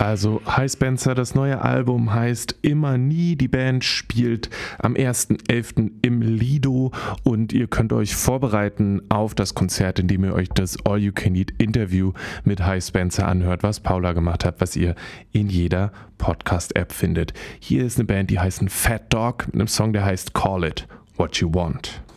Also Hi Spencer, das neue Album heißt Immer Nie. Die Band spielt am 1.11. im Lido und ihr könnt euch vorbereiten auf das Konzert, indem ihr euch das All You Can Eat Interview mit Hi Spencer anhört, was Paula gemacht hat, was ihr in jeder Podcast-App findet. Hier ist eine Band, die heißt Fat Dog mit einem Song, der heißt Call It What You Want.